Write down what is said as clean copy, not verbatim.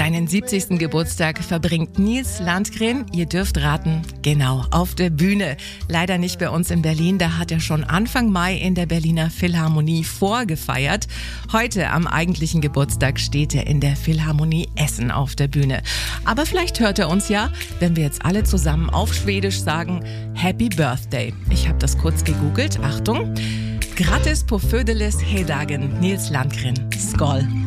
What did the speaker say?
Seinen 70. Geburtstag verbringt Nils Landgren, ihr dürft raten, genau, auf der Bühne. Leider nicht bei uns in Berlin, da hat er schon Anfang Mai in der Berliner Philharmonie vorgefeiert. Heute am eigentlichen Geburtstag steht er in der Philharmonie Essen auf der Bühne. Aber vielleicht hört er uns ja, wenn wir jetzt alle zusammen auf Schwedisch sagen Happy Birthday. Ich habe das kurz gegoogelt, Achtung. Grattis på födelsedagen, Nils Landgren. Skål!